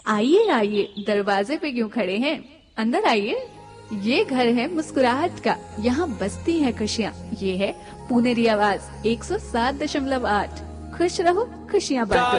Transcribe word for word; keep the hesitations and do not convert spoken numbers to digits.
आइए आइए, दरवाजे पे क्यों खड़े हैं, अंदर आइए। ये घर है मुस्कुराहट का, यहाँ बसती हैं खुशियाँ। ये है पुनेरी आवाज एक सौ सात दशमलव आठ। खुश रहो, खुशियाँ बांटो।